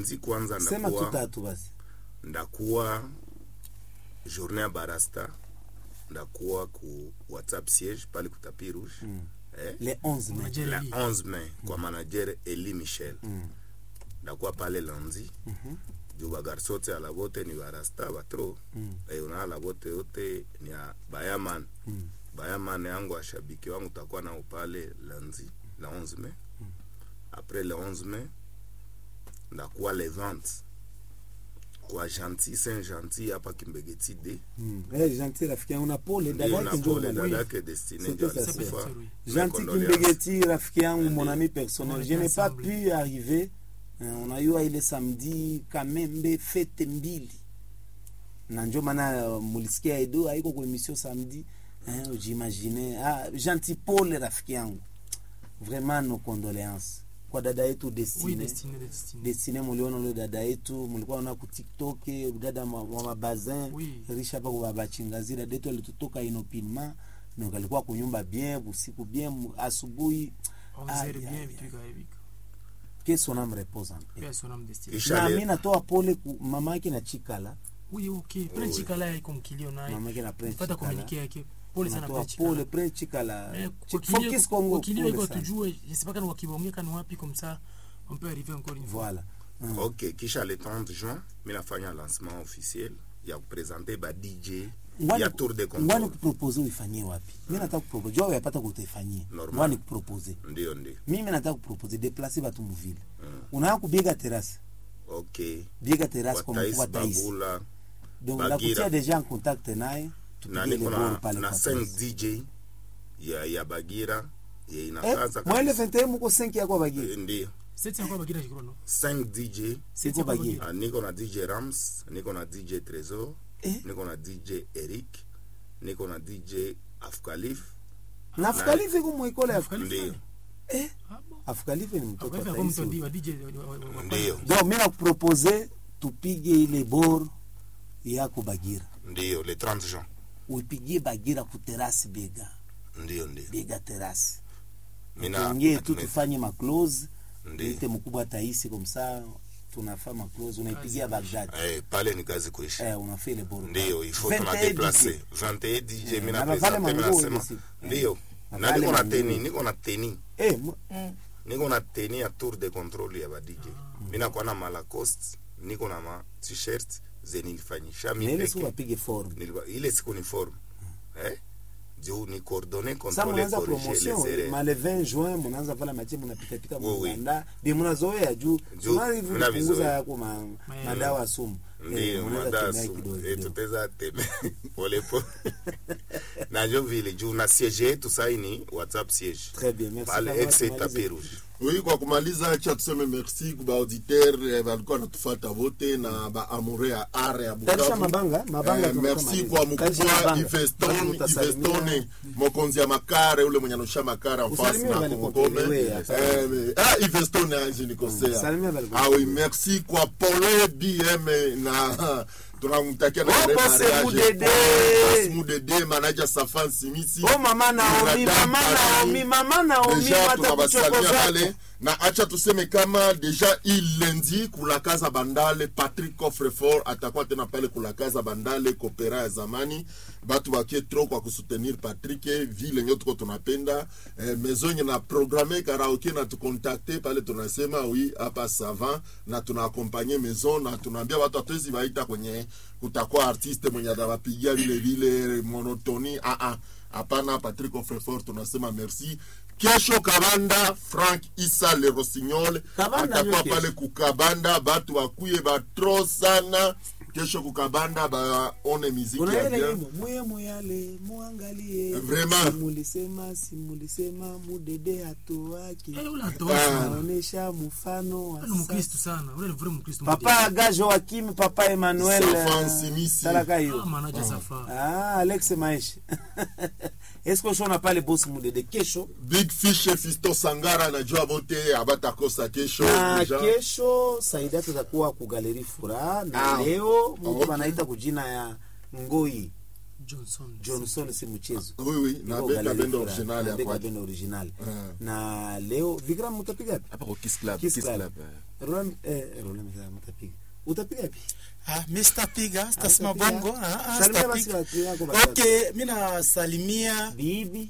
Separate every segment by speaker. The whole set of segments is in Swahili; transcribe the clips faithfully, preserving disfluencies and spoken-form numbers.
Speaker 1: lundi kwanza
Speaker 2: sema
Speaker 1: ndakuwa
Speaker 2: tutatu basi
Speaker 1: ndakuwa journée ya barasta ndakuwa ku WhatsApp siège pale ku tapis rouge
Speaker 2: mm.
Speaker 1: eh?
Speaker 2: le onze mai
Speaker 1: le onze mai mm. kwa manager Eli Michel
Speaker 2: mm.
Speaker 1: ndakuwa pale lundi
Speaker 2: mm-hmm.
Speaker 1: juu bagarsote ala bote ni barasta batro mm. e una la bote yote ni ya bayaman mm. bayaman yangu ashabiki wangu takuwa nao pale lundi le onze mai mm. après le onze mai ndakuwa le vingt kwa Gentil Saint Gentil hapa Kimbegeti D
Speaker 2: mm. eh Gentil rafiki yangu na pole dada yake ndio
Speaker 1: dada yake Destiny ndio alikufa.
Speaker 2: Gentil Kimbegeti rafiki yangu mon ami personnel, je n'ai pas pu arriver. On a eu ile samedi Kamembe fete mbili na ndio maana mulisikia Edo haiko kwa emission samedi hein, j'imagine ah Gentil pole rafiki yangu, vraiment nos condoléances kwa dada yetu Destiny.
Speaker 3: Oui, Destiny, Destiny.
Speaker 2: Destiny muliona ile dada yetu mulikuwa na ku TikTok dada wa mabazin
Speaker 3: oui.
Speaker 2: Risha pa kwa bachingazi dada yetu alitutoka inopinma na alikuwa kunyumba bien usiku bien asubuhi
Speaker 3: onze heures bien vitu kaibika.
Speaker 2: Que son âme repose en paix.
Speaker 3: Que son âme Destiny.
Speaker 2: Na mimi natoa pole ku mama yake na Chikala.
Speaker 3: Oui, OK. Prince Chikala yako mkilio naye.
Speaker 2: Mama yake na Prince
Speaker 3: Chikala. Fata communiquer yake. Pole sana Prince Chikala.
Speaker 2: Pole Prince Chikala.
Speaker 3: Focus Congo. Kilio iko tujue, je sais pas kana wakibongeka ni wapi comme ça on peut arriver encore une fois.
Speaker 2: Voilà.
Speaker 1: Mm. OK, kisha le trente juin, mimi nafanya lancement officiel ya kupresenter ba D J ya tour de contrôle.
Speaker 2: Ngani kupropose uifanyie wapi? Mimi nataka kupropose. Jua yapata kutaifanyia. Ngani kupropose.
Speaker 1: Ndio ndio.
Speaker 2: Mimi nataka kupropose déplacer batu muvile. Mm. Unaya kubiega terrasse.
Speaker 1: OK.
Speaker 2: Biega terrasse comme kwa Taïs. Donc la kutia déjà en contact naye.
Speaker 1: Na niko na na cinq D J ya ya Bagira ya inakaza.
Speaker 2: Moi le vingt et un muko cinq ya kwa Bagira.
Speaker 1: Ndio.
Speaker 3: sept ya kwa Bagira jikrono.
Speaker 1: cinq D J
Speaker 2: siko Bagira.
Speaker 1: Niko na D J Rams, niko na D J Trésor,
Speaker 2: eh?
Speaker 1: niko na D J Eric, niko na D J Afkalif.
Speaker 2: Na Afkalif iko mu ikole ya
Speaker 1: Afkalif. Ndio.
Speaker 2: Eh? Afkalif ni mtoto
Speaker 3: wa Taïs.
Speaker 1: Ndio.
Speaker 2: Donc mimi nakupropose tupige ile bor yako Bagira.
Speaker 1: Ndio, le trente juin.
Speaker 2: Uipigie Bagira ku terrasse Bega.
Speaker 1: Ndio ndio.
Speaker 2: Bega terrasse.
Speaker 1: Mina
Speaker 2: ngie tu tufanye ma close. Ndio mkubwa Taisi comme ça tunafanya ma close unaipigia Baghdad.
Speaker 1: Eh pale ni kazi kuishi.
Speaker 2: Eh unafanya le bord.
Speaker 1: Ndio, il faut tuna déplacer. vingt et un D J mina presenter mina sema. Ndio. Na niko na teni, niko na teni.
Speaker 2: Eh
Speaker 1: niko na teni ya tour de contrôle ya ba D J. Mina kwa na Malacoste, niko na ma t-shirt zenilifanyisha mimi
Speaker 2: peke. Ile siku apige form.
Speaker 1: Ile siku ni form. Eh? Juu ni coordonner
Speaker 2: contrôler corriger les erreurs. Ma le vingt juin mnaanza pala machi mnapita pita mnaanda. Bi mnazoea juu. Mnavipunguza yako madawa sumu.
Speaker 1: Ndio madawa sumu. Eto pesa teme. Pole pole. Na jo vile juu na siège tout ça ini WhatsApp siège.
Speaker 2: Très bien, merci.
Speaker 1: Pale exe tapis rouge.
Speaker 4: Oui, kwa kumaliza acha tuseme merci kwa auditeur walikuwa natufuata wote na ba amore ya are ya
Speaker 2: Bukavu. Mabanga, mabanga
Speaker 4: eh, merci kwa mkubwa Iveston, Iveston mokonzi ya makare ule mwenye anosha makare en face na Ngome. Eh, ah Iveston anji nikosea. Ah oui, merci kwa Pole B M na tunamtakia na
Speaker 2: mariage.
Speaker 4: Mudede manager Safan Simisi.
Speaker 2: Oh mama Naomi, mama Naomi, mama Naomi
Speaker 4: watakuchokoza. Na acha tuseme kama deja il lundi kula kaza bandale Patrick Coffrefort atakuwa tena pale kula kaza bandale kopera ya zamani batu bakie trop kwa kusoutenir Patrick vile nyoto tuko tunapenda eh, maison na programmer karaoke na tukontakte pale tunasema oui hapa savant na tunaaccompagner maison na tunaambia watu atezi baita kwenye kutakuwa artiste mwenye atawapigia vile vile monotoni a a hapana. Patrick Coffrefort tunasema merci. Kesho Kabanda Frank Issa Le Rossignol atakuwa pale kukabanda batu wakuye batro sana kesho kukabanda ba one muziki ya bien
Speaker 2: moya moyale muangalie
Speaker 4: vraiment
Speaker 2: simulisema simulisema Mudede atoaki
Speaker 3: eh ula toa
Speaker 2: anaonesha mfano wa
Speaker 3: Mkristo sana ule ni vraiment Mkristo
Speaker 2: papa Gajo Hakim papa Emmanuel
Speaker 4: Talaka
Speaker 2: hiyo
Speaker 3: ah manager Safa
Speaker 2: ah Alex Maish est-ce que on a pas les boss Mudede kesho
Speaker 4: Big Fish Fisto Sangara na joa bote abata kosa kesho
Speaker 2: deja kesho Saida tutakuwa ku Galerie Fura na ah, leo mtu anaita kujina ya Ngoi
Speaker 3: Johnson.
Speaker 2: Johnson si mchezo.
Speaker 4: Oui oui, na
Speaker 2: Iko
Speaker 4: beka
Speaker 2: Galerie
Speaker 4: bendo
Speaker 2: Fura,
Speaker 4: original
Speaker 2: na
Speaker 4: ya
Speaker 2: beka
Speaker 4: kwa.
Speaker 2: bendo original.
Speaker 4: Ah.
Speaker 2: Na leo Vikram mtapiga wapi?
Speaker 5: hapa kwa Kiss Club,
Speaker 2: Kiss
Speaker 5: Kiss
Speaker 2: Club.
Speaker 5: Club. eh.
Speaker 2: Roland eh Roland mtapiga. Utapiga wapi?
Speaker 6: Ah, mi sitapiga, sitasema
Speaker 2: utapiga.
Speaker 6: bongo. Ah, ah,
Speaker 2: Salimia basi
Speaker 6: sitapiga.
Speaker 2: watu wako basi.
Speaker 6: Okay, mi nasalimia
Speaker 2: Bibi.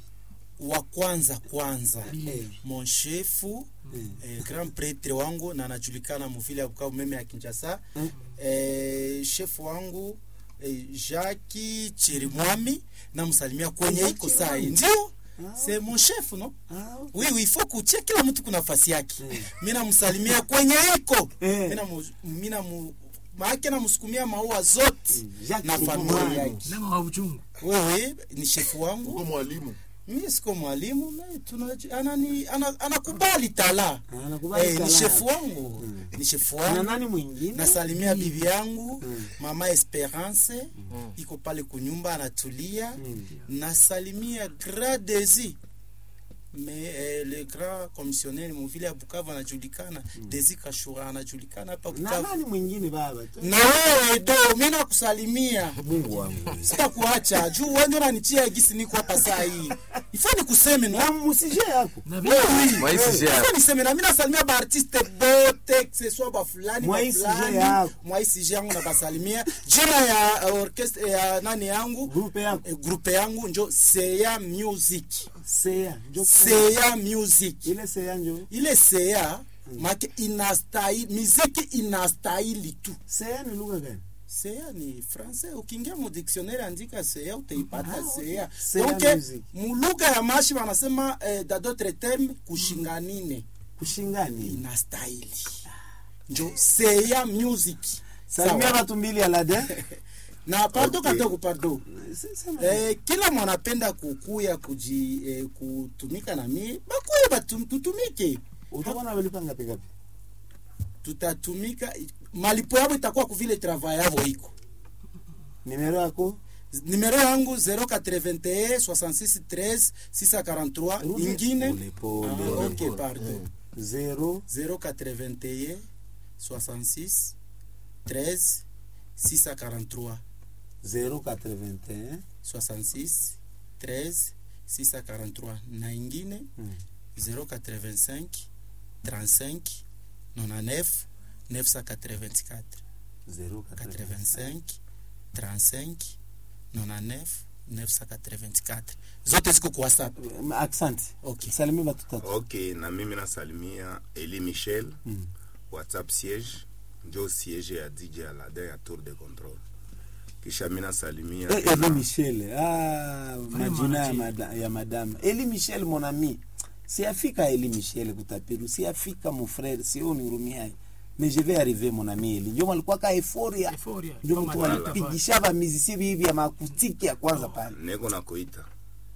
Speaker 6: wa kwanza kwanza
Speaker 2: Eh.
Speaker 6: mon chefu eh, grand prêtre wangu na anajulikana muvile ya Bukavu meme ya Kinshasa.
Speaker 2: Mm.
Speaker 6: Eh, chefu wangu eh, Jacques Chirimwami namsalimia kwenye
Speaker 2: Jacques
Speaker 6: iko saa hii.
Speaker 2: Chirimwami.
Speaker 6: Ndio?
Speaker 2: Ah.
Speaker 6: C'est mon chef, non?
Speaker 2: Ah, okay.
Speaker 6: Oui, oui, il faut kuchia kila mtu kuna nafasi yake.
Speaker 2: Mm.
Speaker 6: Mimi namsalimia kwenye iko.
Speaker 2: Eh.
Speaker 6: Mimi namu mimi namu maana namsukumia maua zote
Speaker 2: Mm. Jacques
Speaker 6: na familia
Speaker 2: Chirimwami.
Speaker 6: yake.
Speaker 3: Lema wa uchungu.
Speaker 6: Wewe ni chef wangu.
Speaker 4: Uko mwalimu.
Speaker 6: Mimi siko mwalimu na tuna anani ana- anakubali tala.
Speaker 2: Anakubali
Speaker 6: Eh,
Speaker 2: tala.
Speaker 6: ni chef wangu.
Speaker 2: Mm.
Speaker 6: Ni chef
Speaker 2: Na
Speaker 6: wangu.
Speaker 2: nani mwingine?
Speaker 6: Nasalimia bibi yangu
Speaker 2: Mm.
Speaker 6: mama Esperance iko pale kunyumba anatulia.
Speaker 2: Mm.
Speaker 6: Nasalimia Grand Desi mais eh, le grand commissionnaire muvile ya Bukavu anajulikana Desi Kashura anajulikana hapa
Speaker 2: Na
Speaker 6: Bukavu.
Speaker 2: nani mwingine baba?
Speaker 6: Na wewe do mimi nakusalimia.
Speaker 2: Mungu wangu.
Speaker 6: Sitakuacha juu wewe ndio unanitia gisi niko hapa saa hii. Ifanye kuseme no.
Speaker 2: Na musije yako.
Speaker 3: Na
Speaker 6: Oui, oui.
Speaker 5: Moi, si j'ai-
Speaker 6: Ifanye niseme na mimi nasalimia ba artiste bote que ce soit ba fulani
Speaker 2: Moi,
Speaker 6: ba
Speaker 2: si
Speaker 6: fulani.
Speaker 2: j'ai yako.
Speaker 6: Moi si j'ai yangu na basalimia. Jina ya uh, orchestre ya nani yangu?
Speaker 2: Grupe yako.
Speaker 6: Eh, Grupe yangu njo Seya Music.
Speaker 2: Seya. Njo-
Speaker 6: Seya Music.
Speaker 2: Ile Seya njo.
Speaker 6: Ile Seya make inastahili muziki inastahili tu.
Speaker 2: Seya ni lugha gani?
Speaker 6: Seya ni français, ukiingia mu dictionnaire andika seya utaipata
Speaker 2: Ah, okay.
Speaker 6: seya.
Speaker 2: Seya
Speaker 6: Donc
Speaker 2: music.
Speaker 6: mu lugha ya mashi wanasema eh, dans d'autres termes kushinganine
Speaker 2: Kushingani.
Speaker 6: inastahili. Njo seya music.
Speaker 2: Salimia
Speaker 6: Sawa.
Speaker 2: watu mbili Aladdin.
Speaker 6: Na pardon
Speaker 1: Okay.
Speaker 6: katoko pardon.
Speaker 2: Se- sema.
Speaker 6: Eh, kila mwanapenda kukuya kuji eh, kutumika na mimi bakuye batum, tutumike
Speaker 2: Utakuwa na walipa ngapi ngapi?
Speaker 6: tutatumika malipo yao itakuwa kuvile travail yao iko.
Speaker 2: Nimero yako?
Speaker 6: Numero yangu zero quatre-vingt-un soixante-six treize six cent quarante-trois
Speaker 2: Rudi.
Speaker 6: ingine
Speaker 2: Pole, pole.
Speaker 6: ah, ok pardon
Speaker 2: Zero.
Speaker 6: zero quatre-vingt-un soixante-six treize six cent quarante-trois
Speaker 2: Zero quatre-vingt-un.
Speaker 6: soixante-six treize six cent quarante-trois na ingine
Speaker 2: Mm.
Speaker 6: zero quatre-vingt-cinq trente-cinq quatre-vingt-neuf neuf cent quatre-vingt-quatre
Speaker 2: Zero quatre-vingt-cinq.
Speaker 6: quatre-vingt-cinq trente-cinq quatre-vingt-neuf neuf cent quatre-vingt-quatre zote ziko kwa WhatsApp.
Speaker 2: Accent.
Speaker 6: Okay.
Speaker 2: Salimia watu tatu.
Speaker 1: Ok, na mimi nasalimia Eli Michel,
Speaker 2: Mm.
Speaker 1: WhatsApp siège, njo siège ya D J Aladdin ya Tour de Control. Kisha mimi nasalimia
Speaker 2: Eh, Eli Michel. Ah, majina ya,
Speaker 3: manager.
Speaker 2: mada, ya madame. Eli Michel mon ami. Si Afrika Eli Michel kutapiru. Si Afrika mon frère, si on urumia. Mais je vais arriver mon ami Eli. Ndio malikuwa ka euphoria.
Speaker 3: Euphoria.
Speaker 2: Ndio
Speaker 3: Kama
Speaker 2: mtu
Speaker 3: Malala
Speaker 2: alipigisha ba miziki hivi ya makutiki ya kwanza pale.
Speaker 1: neko na koita.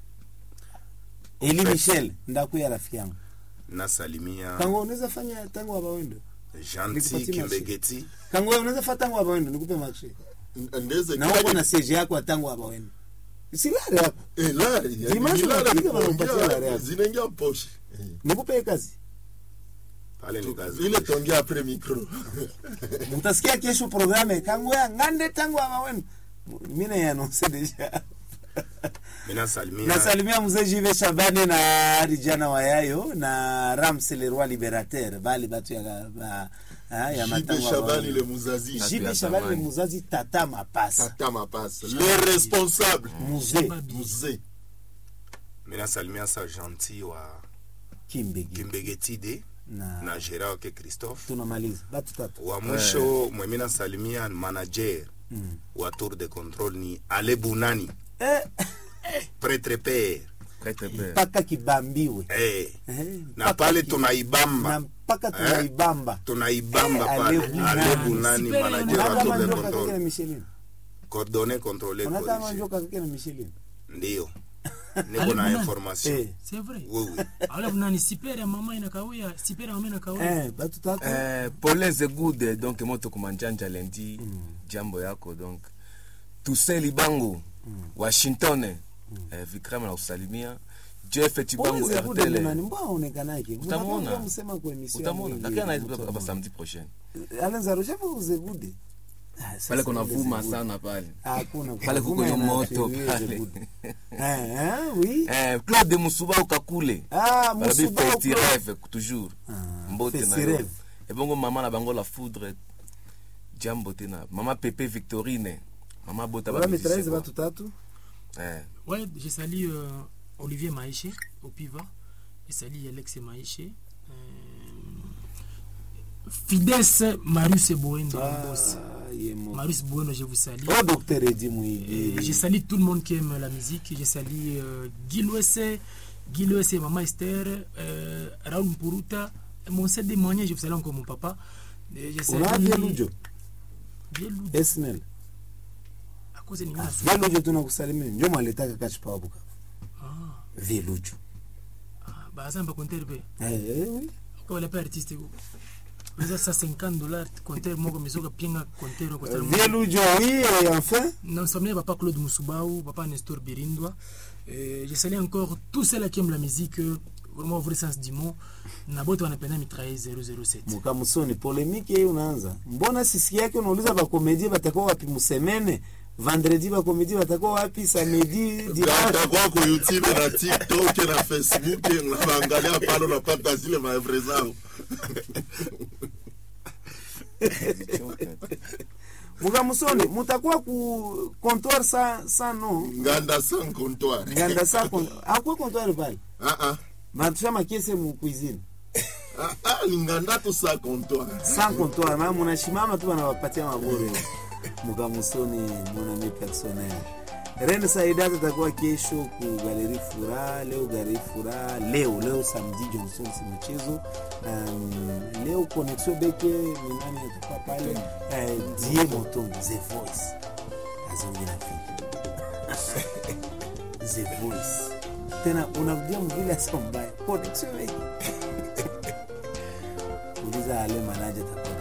Speaker 2: Eli
Speaker 1: Fait.
Speaker 2: Michel ndakuya rafiki yangu.
Speaker 1: Nasalimia
Speaker 2: Kango unaweza fanya tango hapa wendo.
Speaker 1: Gentil
Speaker 2: Nikupatie
Speaker 1: Kimbegeti,
Speaker 2: Kango unaweza fanya tango hapa wendo nikupe makshe.
Speaker 4: Ndeze
Speaker 2: Na uko na stage yako ya tango hapa wendo. Si lare hapo.
Speaker 4: eh lari.
Speaker 2: Dimanche unapiga wanakupatia lari hapo.
Speaker 4: Zinaingia poshe.
Speaker 2: Nikupe kazi.
Speaker 1: pale ni kazi.
Speaker 4: Ile tongea après micro.
Speaker 2: Mutasikia kesho programe kango ya ngande tango hapa wendo. Mimi na announce deja.
Speaker 1: Mimi nasalimia
Speaker 2: Nasalimia mzee Jive Shabani na Rijana Wayayo na Ramse le Roi Liberateur bali batu ya ba, ha, ya
Speaker 4: Jibe
Speaker 2: matango hapa
Speaker 4: Shabani
Speaker 2: wendo.
Speaker 4: le muzazi.
Speaker 2: Jibe Shabani le muzazi tata mapasa.
Speaker 4: Tata mapasa. Les responsables.
Speaker 2: Mzee
Speaker 4: Muzee.
Speaker 1: mimi nasalimia sa Gentil wa
Speaker 2: Kimbegi
Speaker 1: Kimbegeti de
Speaker 2: na,
Speaker 1: na Gerard ke Christophe.
Speaker 2: tunamaliza batu tatu.
Speaker 1: Wa mwisho mwe mimi nasalimia manager
Speaker 2: Mm.
Speaker 1: wa Tour de Control ni Ale Bunani,
Speaker 2: Eh,
Speaker 1: prêtre père.
Speaker 5: Très très bien.
Speaker 2: mpaka kibambiwe.
Speaker 1: Eh,
Speaker 2: Eh,
Speaker 1: na
Speaker 2: mpaka
Speaker 1: pale
Speaker 2: ki-
Speaker 1: tunaibamba.
Speaker 2: na mpaka tunaibamba.
Speaker 1: tunaibamba
Speaker 2: Eh,
Speaker 1: pale
Speaker 2: Ale Bunani.
Speaker 1: Ale Bunani,
Speaker 3: Sipere
Speaker 1: manager wa
Speaker 2: Unataka
Speaker 1: Tour de
Speaker 2: manjoka kake na
Speaker 1: Control.
Speaker 2: Michelin.
Speaker 1: Coordonné, contrôlé,
Speaker 2: Unataka
Speaker 1: corrigé.
Speaker 2: manjoka kake na Michelin.
Speaker 1: Ndio.
Speaker 3: Ale
Speaker 1: Niko na
Speaker 3: Bunani.
Speaker 1: information.
Speaker 2: Eh,
Speaker 3: C'est vrai.
Speaker 1: Oui, oui.
Speaker 3: Alafu nani sipere ya mama inakawia, sipere ya mama inakawia.
Speaker 2: eh, batu tatu.
Speaker 5: Eh, Paulin Zegoud donc moto kumanjanja lendi jambo yako donc Toussaint Libango Washington eh, Vikram na usalimia Jeff Chibango
Speaker 2: Pole Zegude
Speaker 5: R T L
Speaker 2: Bunani, mbona haonekanake?
Speaker 5: Utamuona.
Speaker 2: Mnapaswa msema kwa emission.
Speaker 5: utamona
Speaker 2: ya
Speaker 5: lakini
Speaker 2: hivi,
Speaker 5: anaita
Speaker 2: mtu
Speaker 5: hapa
Speaker 2: wa-
Speaker 5: samedi prochain
Speaker 2: Alain Zarusha kwa Zegude.
Speaker 5: pale kuna vuma sana pale
Speaker 2: hakuna
Speaker 5: pale kuko yo moto pale
Speaker 2: eh eh oui
Speaker 5: eh Claude Musuba ukakule
Speaker 2: ah
Speaker 5: Musuba
Speaker 2: Musuba
Speaker 5: petit rêve toujours
Speaker 2: Ah,
Speaker 5: mbote na
Speaker 2: petit
Speaker 5: yo
Speaker 2: rêve.
Speaker 5: et bongo maman na bango la foudre jambo tena mama Pepe Victorine mama bota ba
Speaker 2: wala maîtresse watu tatu
Speaker 5: eh
Speaker 3: Ouais, j'ai sali euh, Olivier Maïché au Piva. J'ai sali Alex Maïché. Euh, Fides Marius Bueno,
Speaker 2: ah
Speaker 3: mon boss.
Speaker 2: il est mort.
Speaker 3: Marius Bueno, je vous salue.
Speaker 2: oh docteur Edi
Speaker 3: Et
Speaker 2: Mouibi
Speaker 3: j'ai sali tout le monde qui aime la musique. J'ai sali euh, Guy Loessé, Guy Loessé, Maman Esther, euh, Raoul Mpuruta. Mon set de moyens, je vous salue encore mon papa. Et j'ai
Speaker 2: on a
Speaker 3: sali-
Speaker 2: Vielujo
Speaker 3: Vielujo.
Speaker 2: Esnel
Speaker 3: À cause de Nina.
Speaker 2: Vielujo tunakusalimia ndio mwaletaka kachipa buka
Speaker 3: Ah,
Speaker 2: Vielujo
Speaker 3: ah, bah ça on peut compter be.
Speaker 2: eh eh oui
Speaker 3: Kwa le pas artiste go. Vous ça cinquante dollars compter moi comme ça pienga compter ko tala.
Speaker 2: Vielujo oui et enfin
Speaker 3: Non sommes papa Claude Moussoubao, papa Nestor Birindwa. Et je salue encore tous ceux qui aiment la musique euh, vraiment au vrai sens du mot. Na boto wanapenda mitraille zéro zéro sept.
Speaker 2: Mukamusoni polemiki hii unaanza. Mbona sisi yake unauliza ba komedi batakuwa wapi msemene? Vendredi ba komedi batakuwa wapi samedi dimanche?
Speaker 4: Gata kwa YouTube na TikTok na Facebook na baangalia pale unapata zile maevre zao.
Speaker 2: Mukamusoni mutakuwa ku comptoir sa sa no.
Speaker 4: Nganda sans comptoir.
Speaker 2: Nganda sa comptoir. Akwa comptoir pale.
Speaker 4: Ah ah.
Speaker 2: Matusha makese mu cuisine.
Speaker 4: Ah ah, nganda tu sa comptoir.
Speaker 2: Sans comptoir, na munashimama tu wanawapatia mabore. Mukamusoni mon ami personnel. Ren Saida tatakuwa kesho ku Galerie Fura, leo Galerie Fura, leo leo samedi Johnson si mchezo. Um, leo connexion beke ni nani atakuwa pale? Eh, Die Moton, The Voice. Azongi na fi. The Voice. Tena unarudia mvile asombaye. Connexion beke. Uliza ale manager